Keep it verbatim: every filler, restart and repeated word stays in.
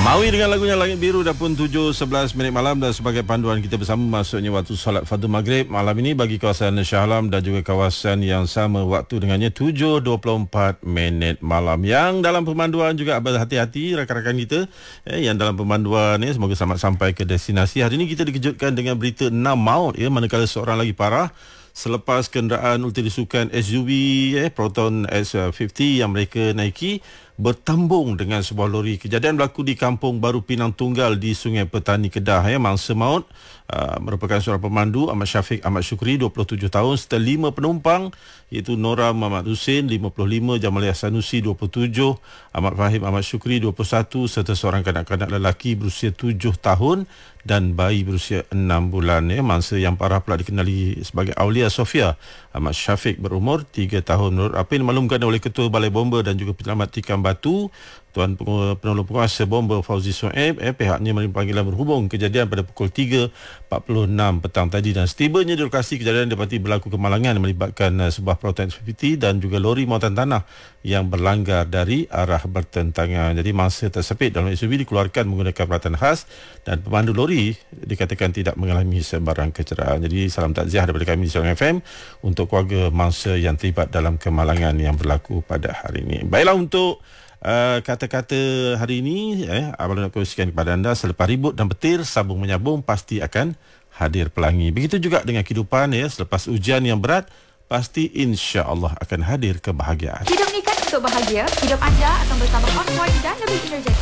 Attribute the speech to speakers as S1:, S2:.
S1: Maui dengan lagunya Langit Biru dah pun tujuh sebelas minit malam, dan sebagai panduan kita bersama masuknya waktu solat fardu maghrib malam ini bagi kawasan Shah Alam dan juga kawasan yang sama waktu dengannya tujuh dua puluh empat minit malam. Yang dalam pemanduan juga berhati-hati rakan-rakan kita eh, yang dalam pemanduan ni, semoga selamat sampai ke destinasi. Hari ini kita dikejutkan dengan berita enam maut ya, manakala seorang lagi parah selepas kenderaan ultra disukan S U V eh, Proton S lima puluh yang mereka naiki bertembung dengan sebuah lori. Kejadian berlaku di Kampung Baru Pinang Tunggal di Sungai Petani, Kedah. Ya. Mangsa maut uh, merupakan seorang pemandu Ahmad Syafiq Ahmad Syukri, dua puluh tujuh tahun, serta lima penumpang iaitu Nora Muhammad Hussein, lima puluh lima, Jamalia Sanusi, dua puluh tujuh, Ahmad Fahim Ahmad Syukri, dua puluh satu, serta seorang kanak-kanak lelaki berusia tujuh tahun dan bayi berusia enam bulan. Ya. Mangsa yang parah pula dikenali sebagai Aulia Sofia Ahmad Syafiq berumur tiga tahun. Menurut apa yang dimaklumkan oleh Ketua Balai Bomba dan juga Penyelamat Tikam Batu, Tuan Penolong Penguasa Bomba Fauzi Soeb, eh, pihaknya menerima panggilan berhubung kejadian pada pukul tiga empat puluh enam petang tadi, dan setibanya di lokasi kejadian dapati berlaku kemalangan melibatkan uh, sebuah Proton S lima puluh dan juga lori muatan tanah yang berlanggar dari arah bertentangan. Jadi mangsa tersepit dalam S U V dikeluarkan menggunakan peralatan khas dan pemandu lori dikatakan tidak mengalami sebarang kecederaan. Jadi salam takziah daripada kami di Siaran F M untuk keluarga mangsa yang terlibat dalam kemalangan yang berlaku pada hari ini. Baiklah, untuk Uh, kata-kata hari ini eh, Abang nak kongsikan kepada anda, selepas ribut dan petir, sabung menyambung pasti akan hadir pelangi. Begitu juga dengan kehidupan ya, selepas ujian yang berat pasti insya-Allah akan hadir kebahagiaan.
S2: Hidup ni kan untuk bahagia. Hidup anda akan bertambah on point dan lebih energetik.